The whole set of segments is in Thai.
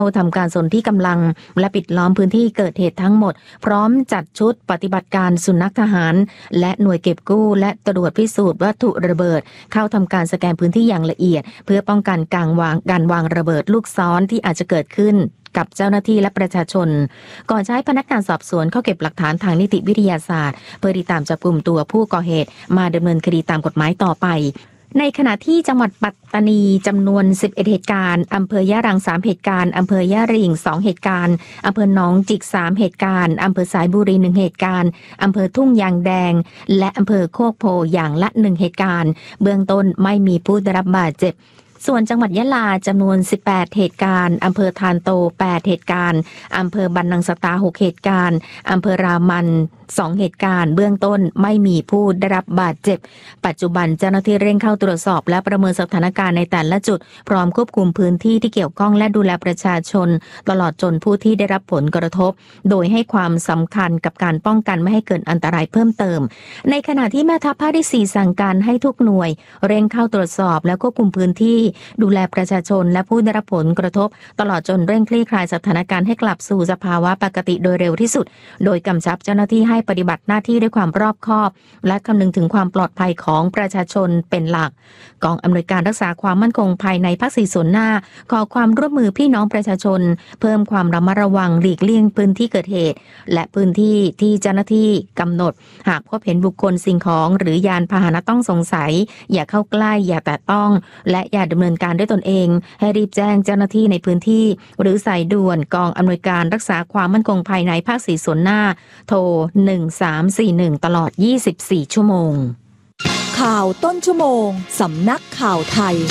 ทำการสนที่กำลังและปิดล้อมพื้นที่เกิดเหตุทั้งหมดพร้อมจัดชุดปฏิบัติการสุนัขทหารและหน่วยเก็บกู้และตรวจพิสูจน์วัตถุระเบิดเข้าทำการสแกนพื้นที่อย่างละเอียดเพื่อป้องกันการวางระเบิดลูกซ้อนที่อาจจะเกิดขึ้นกับเจ้าหน้าที่และประชาชนก่อนใช้พนักงานสอบสวนเข้าเก็บหลักฐานทางนิติวิทยาศาสตร์เพื่อติดตามจับกลุ่มตัวผู้ก่อเหตุมาดำเนินคดีตามกฎหมายต่อไปในขณะที่จังหวัดปัตตานีจำนวน11เหตุการณ์อำเภอยะรัง3เหตุการณ์อำเภอยะริง2เหตุการณ์อำเภอหนองจิก3เหตุการณ์อำเภอสายบุรี1เหตุการณ์อำเภอทุ่งยางแดงและอำเภอโคกโพอย่างละ1เหตุการณ์เบื้องต้นไม่มีผู้ได้รับบาดเจ็บส่วนจังหวัดยะลาจำนวน18เหตุการณ์อำเภอทานโต8เหตุการณ์อำเภอบันนังสตา6เหตุการณ์อำเภอรามัน2เหตุการณ์เบื้องต้นไม่มีผู้ได้รับบาดเจ็บปัจจุบันเจ้าหน้าที่เร่งเข้าตรวจสอบและประเมินสถานการณ์ในแต่ละจุดพร้อมควบคุมพื้นที่ที่เกี่ยวข้องและดูแลประชาชนตลอดจนผู้ที่ได้รับผลกระทบโดยให้ความสำคัญกับการป้องกันไม่ให้เกิดอันตรายเพิ่มเติมในขณะที่แม่ทัพภาคที่4สั่งการให้ทุกหน่วยเร่งเข้าตรวจสอบและควบคุมพื้นที่ดูแลประชาชนและผู้ได้รับผลกระทบตลอดจนเร่งคลี่คลายสถานการณ์ให้กลับสู่สภาวะปกติโดยเร็วที่สุดโดยกำชับเจ้าหน้าที่ให้ปฏิบัติหน้าที่ด้วยความรอบคอบและคำนึงถึงความปลอดภัยของประชาชนเป็นหลักกองอำนวยการรักษาความมั่นคงภายในภาค4ส่วนหน้าขอความร่วมมือพี่น้องประชาชนเพิ่มความระมัดระวังหลีกเลี่ยงพื้นที่เกิดเหตุและพื้นที่ที่เจ้าหน้าที่กำหนดหากพบเห็นบุคคลสิ่งของหรือยานพาหนะต้องสงสัยอย่าเข้าใกล้อย่าแตะต้องและอย่าดำเนินการด้วยตนเองให้รีบแจ้งเจ้าหน้าที่ในพื้นที่หรือสายด่วนกองอำนวยการรักษาความมั่นคงภายในภาค4ส่วนหน้าโทร1341ตลอด24ชั่วโมงข่าวต้นชั่วโมงสำนักข่าวไทย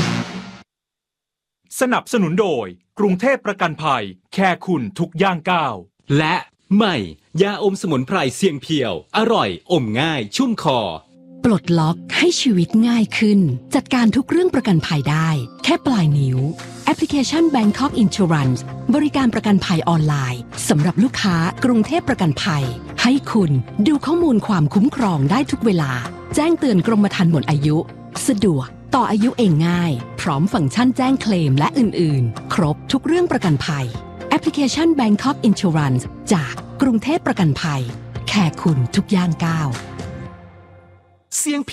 สนับสนุนโดยกรุงเทพประกันภัยแค่คุณทุกย่างก้าวและใหม่ยาอมสมุนไพรเสียงเพียวอร่อยอมง่ายชุ่มคอปลดล็อกให้ชีวิตง่ายขึ้นจัดการทุกเรื่องประกันภัยได้แค่ปลายนิ้วแอปพลิเคชัน Bangkok Insurance บริการประกันภัยออนไลน์สำหรับลูกค้ากรุงเทพประกันภัยให้คุณดูข้อมูลความคุ้มครองได้ทุกเวลาแจ้งเตือนกรมธรรม์หมดอายุสะดวกต่ออายุเองง่ายพร้อมฟังก์ชันแจ้งเคลมและอื่นๆครบทุกเรื่องประกันภัยแอปพลิเคชัน Bangkok Insurance จากกรุงเทพประกันภัยแค่คุณทุกย่างก้าวเสียง